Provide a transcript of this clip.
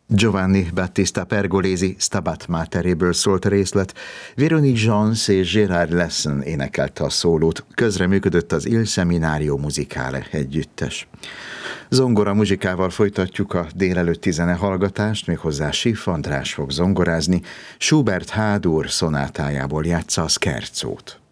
Giovanni Battista Pergolesi Stabat Materéből szólt a részlet, Véronique Jones és Gérard Lesson énekelte a szólót, közreműködött az Il Seminario Musicale együttes. Zongora muzsikával folytatjuk a délelőtti zenehallgatást, méghozzá Schiff András fog zongorázni, Schubert H-dur szonátájából játsza a Scherzót.